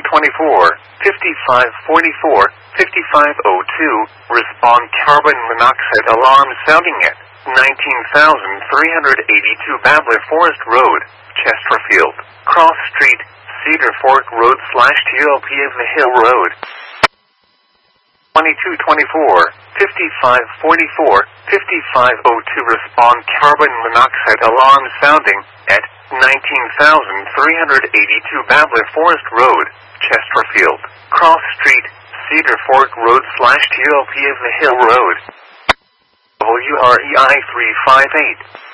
5544, 5502, respond carbon monoxide alarm sounding at 19,382 Babler Forest Road, Chesterfield, Cross Street, Cedar Fork Road / TOP of the Hill Road. 2224, 5544, 5502 respond carbon monoxide alarm sounding at 19,382 Babler Forest Road, Chesterfield, Cross Street, Cedar Fork Road / TOP of the Hill Road. WREI 358.